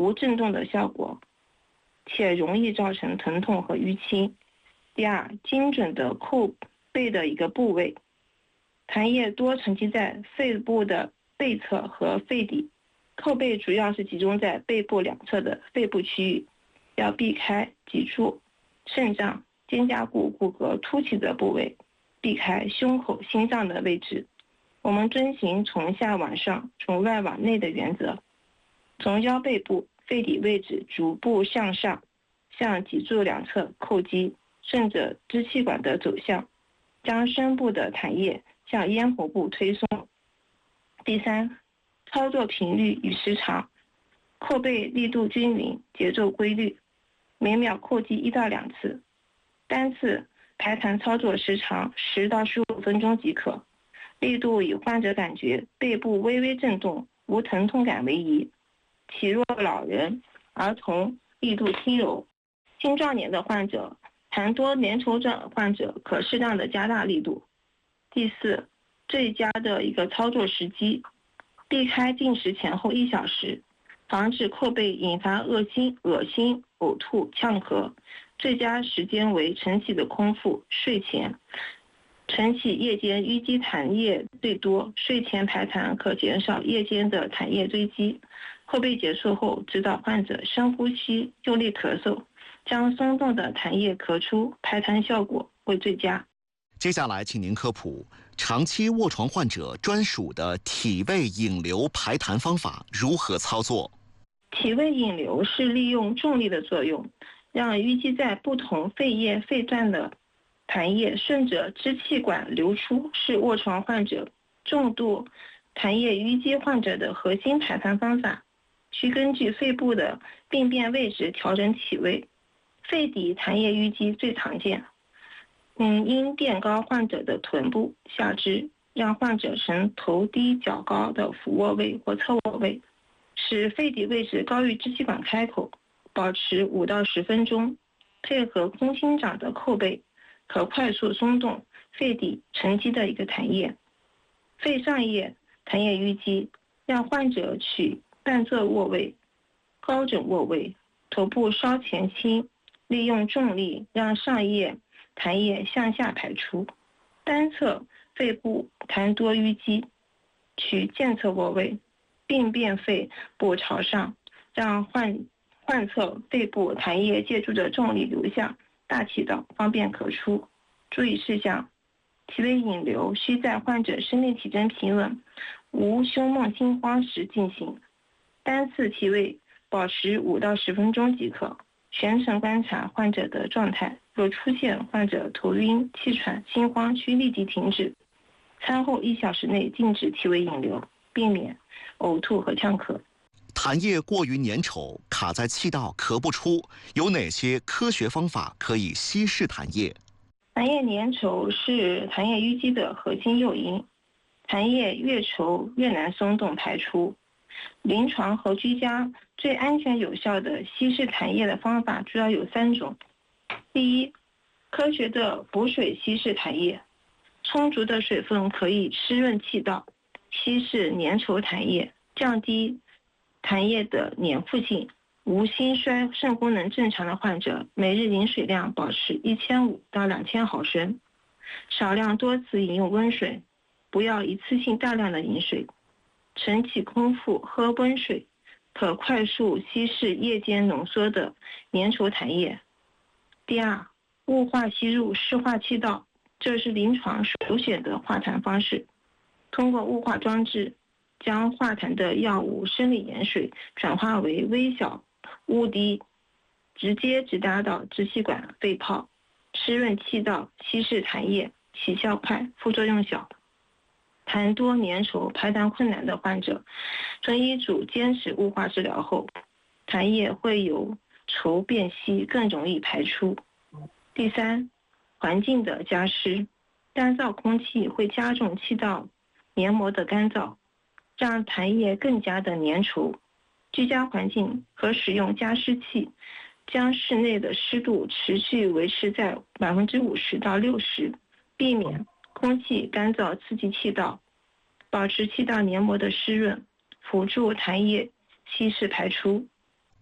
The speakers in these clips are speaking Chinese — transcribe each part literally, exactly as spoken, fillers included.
无震动的效果，且容易造成疼痛和淤青。第二，精准的扣背的一个部位，痰液多沉积在肺部的背侧和肺底，扣背主要是集中在背部两侧的肺部区域，要避开脊柱、肾脏、肩胛骨骨骼凸起的部位，避开胸口、心脏的位置。我们遵循从下往上、从外往内的原则，从腰背部、肺底位置逐步向上，向脊柱两侧叩击，顺着支气管的走向，将深部的痰液向咽喉部推送。第三，操作频率与时长，叩背力度均匀，节奏规律，每秒叩击一到两次，单次排痰操作时长十到十五分钟即可，力度以患者感觉背部微微震动、无疼痛感为宜，体弱老人、儿童力度轻柔，青壮年的患者、痰多粘稠症患者可适当的加大力度。第四，最佳的一个操作时机，避开进食前后一小时，防止叩背引发恶心、恶心、呕吐、呛咳。最佳时间为晨起的空腹、睡前。晨起夜间淤积痰液最多，睡前排痰可减少夜间的痰液堆积。叩背结束后，指导患者深呼吸，用力咳嗽，将松动的痰液咳出，排痰效果会最佳。 接下来，请您科普长期卧床患者专属的体位引流排痰方法如何操作。 体位引流是利用重力的作用，让淤积在不同肺叶、肺段的痰液顺着支气管流出，是卧床患者、重度痰液淤积患者的核心排痰方法。需根据肺部的病变位置调整体位。肺底痰液淤积最常见，嗯，应垫高患者的臀部、下肢，让患者呈头低脚高的俯卧位或侧卧位，使肺底位置高于支气管开口，保持五到十分钟，配合空心掌的叩背，可快速松动肺底沉积的一个痰液。肺上叶痰液淤积，让患者取半坐卧位、高枕卧位，头部稍前倾，利用重力让上叶痰液向下排出。单侧肺部痰多淤积，取健侧卧位，并变肺部朝上，让患患侧肺部痰液借助着重力流向大气道，方便咳出。注意事项：体位引流需在患者生命体征平稳、无胸梦心慌时进行。单次体位保持五到十分钟即可，全程观察患者的状态，若出现患者头晕、气喘、心慌，需立即停止。餐后一小时内禁止体位引流，避免呕吐和呛咳。 痰液过于粘稠，卡在气道咳不出，有哪些科学方法可以稀释痰液？ 痰液粘稠是痰液淤积的核心诱因，痰液越稠越难松动排出。临床和居家最安全有效的稀释痰液的方法主要有三种。第一，科学的补水稀释痰液，充足的水分可以湿润气道，稀释粘稠痰液，降低痰液的粘附性。无心衰、肾功能正常的患者，每日饮水量保持一千五到两千毫升，少量多次饮用温水，不要一次性大量的饮水。晨起空腹喝温水，可快速稀释夜间浓缩的粘稠痰液。第二，雾化吸入湿化气道，这是临床首选的化痰方式。通过雾化装置，将化痰的药物生理盐水转化为微小雾滴，直接直达到支气管肺泡，湿润气道，稀释痰液，起效快，副作用小。痰多粘稠、排痰困难的患者，遵医嘱坚持雾化治疗后，痰液会由稠变稀，更容易排出。第三，环境的加湿，干燥空气会加重气道黏膜的干燥，让痰液更加的粘稠。居家环境可使用加湿器，将室内的湿度持续维持在百分之五十到六十，避免空气干燥刺激气道，保持气道黏膜的湿润，辅助痰液稀释排出。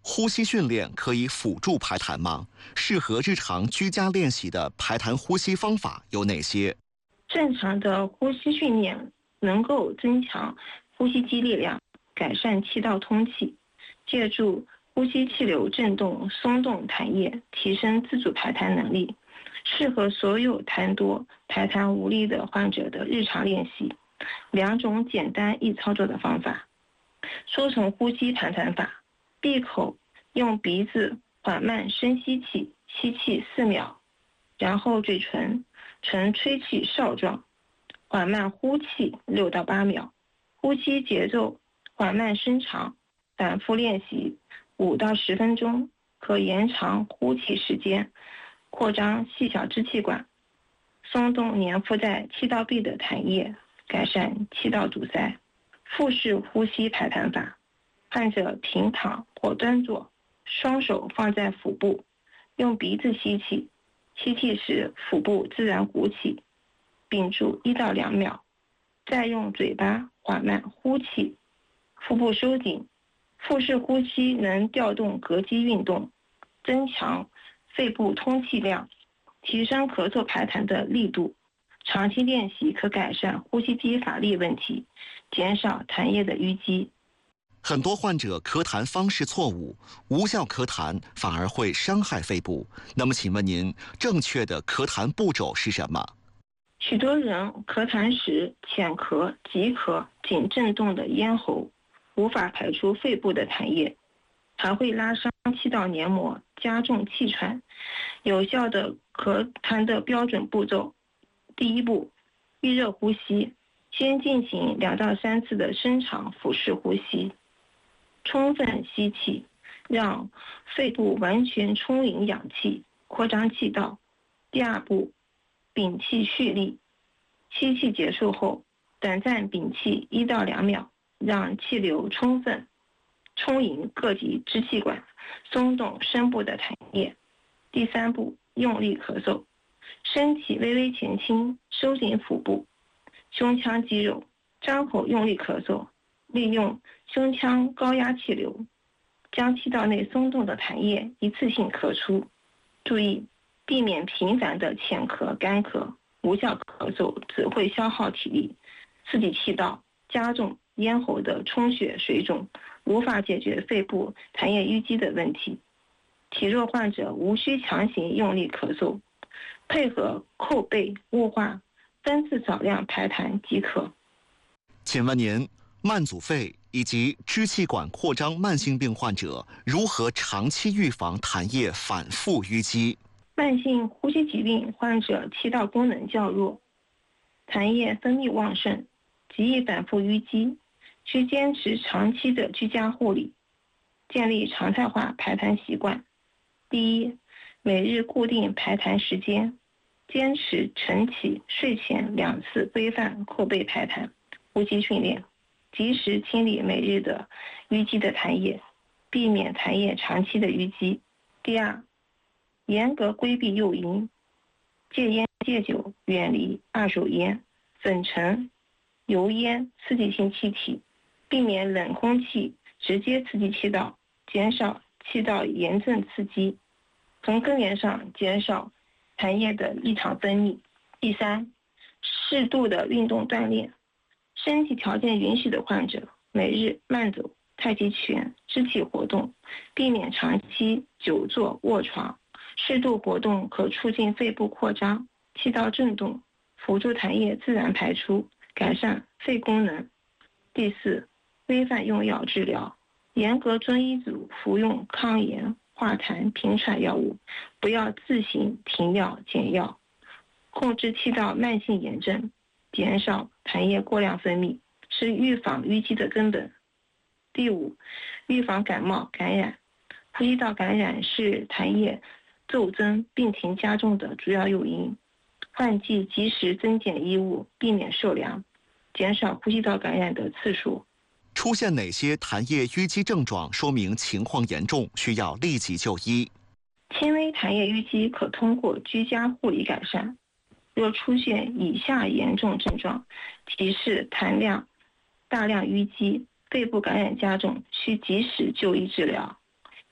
呼吸训练可以辅助排痰吗？适合日常居家练习的排痰呼吸方法有哪些？ 正常的呼吸训练能够增强呼吸肌力量，改善气道通气，借助呼吸气流振动松动痰液，提升自主排痰能力，适合所有痰多、排痰无力的患者的日常练习。两种简单易操作的方法：双重呼吸排痰法，闭口用鼻子缓慢深吸气，吸气四秒，然后嘴唇呈吹气哨状，缓慢呼气六到八秒，呼吸节奏缓慢深长，反复练习五到十分钟，可延长呼气时间，扩张细小支气管，松动粘附在气道壁的痰液，改善气道阻塞。腹式呼吸排痰法，患者平躺或端坐，双手放在腹部，用鼻子吸气，吸气时腹部自然鼓起，屏住一到两秒，再用嘴巴缓慢呼气，腹部收紧。腹式呼吸能调动膈肌运动，增强肺部通气量，提升咳嗽排痰的力度。长期练习可改善呼吸肌乏力问题，减少痰液的淤积。 很多患者咳痰方式错误，无效咳痰反而会伤害肺部。那么请问您，正确的咳痰步骤是什么？ 许多人咳痰时浅咳、急咳，仅震动的咽喉，无法排出肺部的痰液，还会拉伤气道黏膜，加重气喘。有效的咳痰的标准步骤：第一步，预热呼吸，先进行两到三次的深长腹式呼吸，充分吸气，让肺部完全充盈氧气，扩张气道。第二步，屏气蓄力，吸气结束后，短暂屏气一到两秒，让气流充分充盈各级支气管，松动深部的痰液。第三步，用力咳嗽，身体微微前倾，收紧腹部、胸腔肌肉，张口用力咳嗽，利用胸腔高压气流，将气道内松动的痰液一次性咳出。注意，避免频繁的浅咳、干咳，无效咳嗽只会消耗体力，刺激气道，加重咽喉的充血水肿，无法解决肺部痰液淤积的问题。体弱患者无需强行用力咳嗽，配合扣背、雾化，分次少量排痰即可。 请问您，慢阻肺以及支气管扩张慢性病患者如何长期预防痰液反复淤积？ 慢性呼吸疾病患者气道功能较弱，痰液分泌旺盛，极易反复淤积，需坚持长期的居家护理，建立常态化排痰习惯。第一，每日固定排痰时间，坚持晨起、睡前两次规范扣背排痰呼吸训练，及时清理每日的淤积的痰液，避免痰液长期的淤积。第二，严格规避诱因，戒烟戒酒，远离二手烟、粉尘、油烟、刺激性气体，避免冷空气直接刺激气道，减少气道炎症刺激，从根源上减少痰液的异常分泌。第三，适度的运动锻炼，身体条件允许的患者，每日慢走、太极拳、肢体活动，避免长期久坐卧床。适度活动可促进肺部扩张、气道振动，辅助痰液自然排出，改善肺功能。第四，规范用药治疗，严格遵医嘱服用抗炎、化痰、平喘药物，不要自行停药减药，控制气道慢性炎症，减少痰液过量分泌，是预防淤积的根本。第五，预防感冒感染，呼吸道感染是痰液骤增病情加重的主要诱因，换季及时增减衣物，避免受凉，减少呼吸道感染的次数。 出现哪些痰液淤积症状说明情况严重，需要立即就医？ 轻微痰液淤积可通过居家护理改善，若出现以下严重症状，提示痰量大量淤积，肺部感染加重，需及时就医治疗。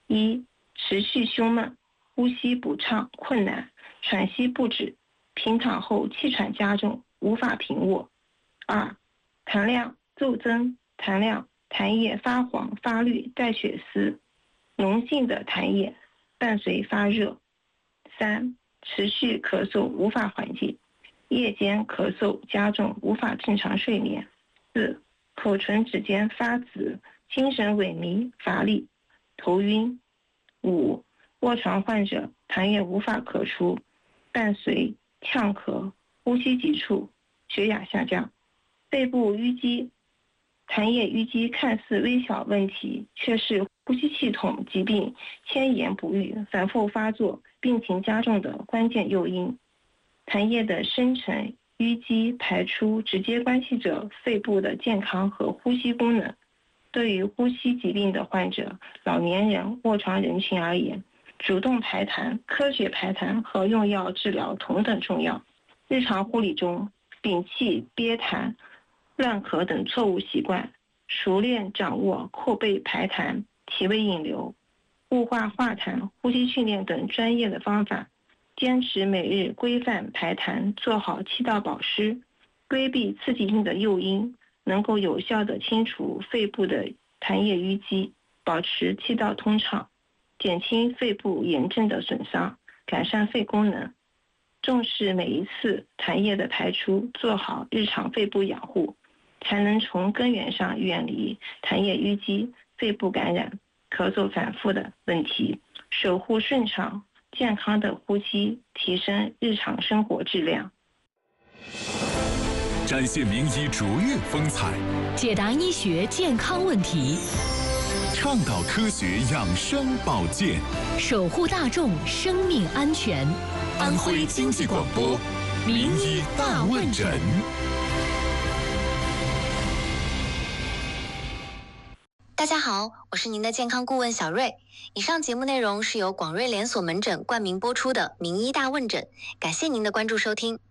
一、持续胸闷，呼吸不畅困难，喘息不止，平躺后气喘加重，无法平卧。二、痰量骤增，痰量痰液发黄发绿带血丝，浓性的痰液伴随发热。三、持续咳嗽无法缓解，夜间咳嗽加重，无法正常睡眠。四、口唇指尖发紫，精神萎靡乏力，头晕。五、卧床患者痰液无法咳出，伴随呛咳、呼吸急促、血压下降。肺部淤积，痰液淤积看似微小问题，却是呼吸系统疾病迁延不愈、反复发作、病情加重的关键诱因。痰液的生成、淤积、排出直接关系着肺部的健康和呼吸功能。对于呼吸疾病的患者、老年人、卧床人群而言，主动排痰、科学排痰和用药治疗同等重要。日常护理中，摒弃憋痰、乱咳等错误习惯，熟练掌握扩背排痰、体位引流、雾化化痰、呼吸训练等专业的方法，坚持每日规范排痰，做好气道保湿，规避刺激性的诱因，能够有效地清除肺部的痰液淤积，保持气道通畅，减轻肺部炎症的损伤，改善肺功能。重视每一次痰液的排出，做好日常肺部养护，才能从根源上远离痰液淤积、肺部感染、咳嗽反复的问题，守护顺畅健康的呼吸，提升日常生活质量。 展现名医卓越风采， 解答医学健康问题， 倡导科学养生保健， 守护大众生命安全。 安徽经济广播名医大问诊。 大家好，我是您的健康顾问小瑞。以上节目内容是由广瑞连锁门诊冠名播出的名医大问诊，感谢您的关注收听。